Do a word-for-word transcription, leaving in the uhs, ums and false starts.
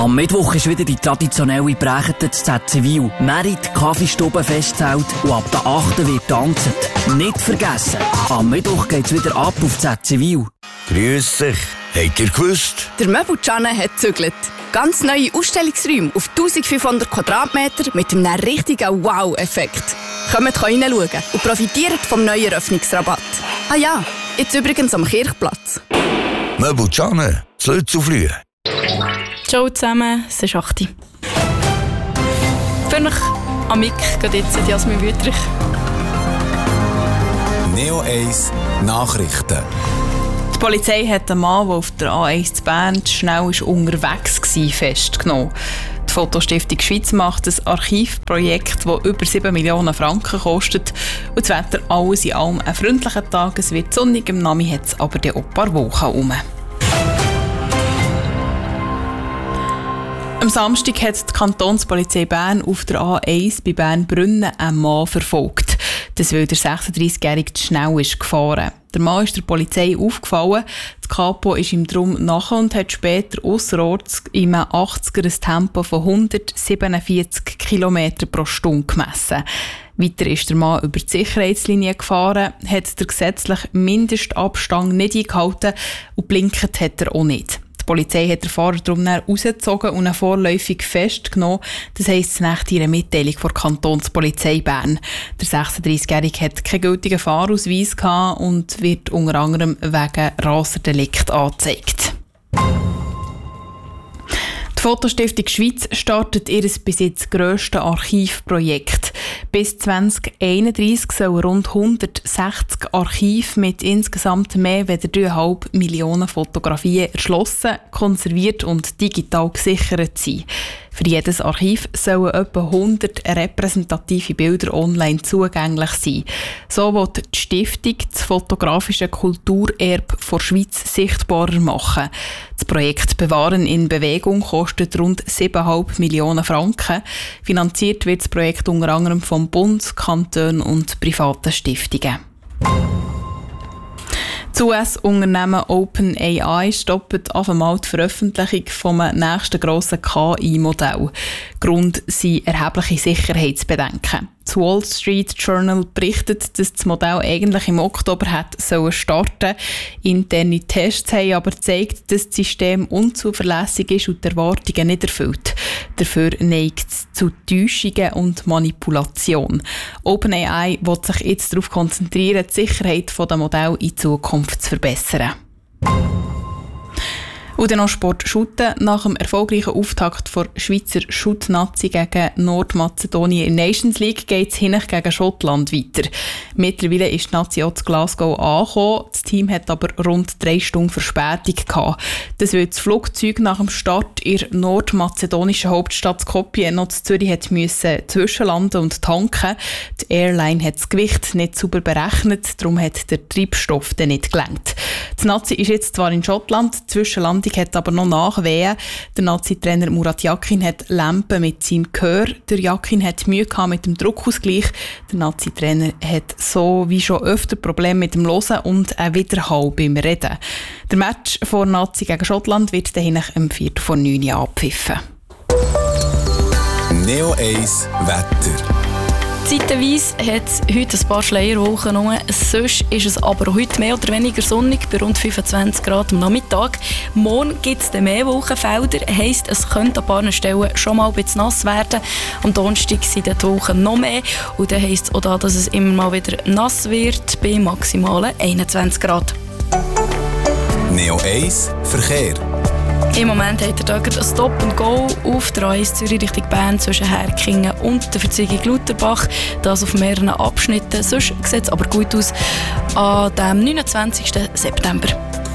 Am Mittwoch ist wieder die traditionelle Brächete zu Zetzewil. Merit, Kaffeestube, Festzelt und ab der achten wird tanzt. Nicht vergessen, am Mittwoch geht's wieder ab auf Zetzewil. Grüß dich. Habt ihr gewusst? Der Möbelcanne hat gezügelt. Ganz neue Ausstellungsräume auf eintausendfünfhundert Quadratmeter mit einem richtigen Wow-Effekt. Kommt reinschauen und profitiert vom neuen Eröffnungsrabatt. Ah ja, jetzt übrigens am Kirchplatz. Möbelcanne, zu Lützelflühe. Ciao zusammen, es ist acht Uhr. Für mich am Mic geht jetzt Jasmin Wüttrich. Neo eins Nachrichten. Die Polizei hat einen Mann, der auf der A eins zu Bern schnell unterwegs war, festgenommen. Die Fotostiftung Schweiz macht ein Archivprojekt, das über sieben Millionen Franken kostet. Und das Wetter alles in allem ein freundlicher Tag. Es wird sonnig, im Nami hat es aber dann auch ein paar Wochen herum. Am Samstag hat die Kantonspolizei Bern auf der A eins bei Bern-Brünnen einen Mann verfolgt. Das, weil der sechsunddreißigjährige zu schnell ist gefahren. Der Mann ist der Polizei aufgefallen. Die Kapo ist ihm darum nach und hat später ausserorts im achtziger ein Tempo von hundertsiebenundvierzig Kilometer pro Stunde gemessen. Weiter ist der Mann über die Sicherheitslinie gefahren, hat den gesetzlichen Mindestabstand nicht eingehalten und blinkt hat er auch nicht. Die Polizei hat den Fahrer darum rausgezogen und ihn vorläufig festgenommen. Das heisst, nach ihrer Mitteilung von der Kantonspolizei Bern. Der sechsunddreißigjährige hat keinen gültigen Fahrausweis gehabt und wird unter anderem wegen Raserdelikt angezeigt. Die Fotostiftung Schweiz startet ihr bis jetzt grösstes Archivprojekt. Bis zwanzig einunddreißig sollen rund hundertsechzig Archive mit insgesamt mehr als drei Komma fünf Millionen Fotografien erschlossen, konserviert und digital gesichert sein. Für jedes Archiv sollen etwa hundert repräsentative Bilder online zugänglich sein. So will die Stiftung das fotografische Kulturerbe der Schweiz sichtbarer machen. Das Projekt «Bewahren in Bewegung» kostet rund sieben Komma fünf Millionen Franken. Finanziert wird das Projekt unter anderem vom Bund, Kantonen und privaten Stiftungen. Das U S-Unternehmen OpenAI stoppt auf einmal die Veröffentlichung des nächsten grossen K I-Modell. Grund sind erhebliche Sicherheitsbedenken. Das Wall Street Journal berichtet, dass das Modell eigentlich im Oktober hätte starten sollen. Interne Tests haben aber gezeigt, dass das System unzuverlässig ist und die Erwartungen nicht erfüllt. Dafür neigt es zu Täuschungen und Manipulation. OpenAI will sich jetzt darauf konzentrieren, die Sicherheit der Modelle in Zukunft zu verbessern. Und dann noch Sport Shooten. Nach dem erfolgreichen Auftakt der Schweizer Shoot-Nazi gegen Nordmazedonien in der Nations League geht es hinten gegen Schottland weiter. Mittlerweile ist die Nazi auch zu Glasgow angekommen. Das Team hat aber rund drei Stunden Verspätung gehabt. Das, weil das Flugzeug nach dem Start in der nordmazedonischen Hauptstadt Skopje noch zu Zürich hat müssen zwischenlanden und tanken. Die Airline hat das Gewicht nicht sauber berechnet, darum hat der Treibstoff dann nicht gelangt. Die Nazi ist jetzt zwar in Schottland, die Zwischenlandung hat aber noch Nachwehen. Der Nazi-Trainer Murat Yakin hat Lampen mit seinem Gehör. Der Yakin hat Mühe gehabt mit dem Druckausgleich. Der Nazi-Trainer hat so wie schon öfter Probleme mit dem Hören und auch Widerhall beim Reden. Der Match von Nazi gegen Schottland wird dann am Viertel vor neun Uhr abpfiffen. Neo eins Wetter. Zeitweise hat es heute ein paar Schleierwolken rum. Sonst ist es aber heute mehr oder weniger sonnig, bei rund fünfundzwanzig Grad am Nachmittag. Morgen gibt es mehr Wolkenfelder, heisst, es könnte an ein paar Stellen schon mal ein bisschen nass werden. Am Donnerstag sind die Wolken noch mehr und dann heisst es auch da, dass es immer mal wieder nass wird, bei maximalen einundzwanzig Grad. Neo eins Verkehr. Im Moment hat er hier ein Stop and Go auf der A eins Zürich Richtung Bern zwischen Herkingen und der Verzweigung Lutherbach. Das auf mehreren Abschnitten. Sonst sieht es aber gut aus an dem neunundzwanzigsten September.